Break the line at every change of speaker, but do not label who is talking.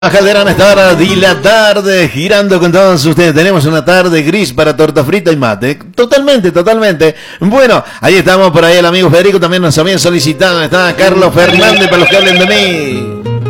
Calderón, esta hora de la tarde, girando con todos ustedes. Tenemos una tarde gris para torta frita y mate. Totalmente, totalmente. Bueno, ahí estamos, por ahí el amigo Federico también nos había solicitado. Está Carlos Fernández para los que hablen de mí.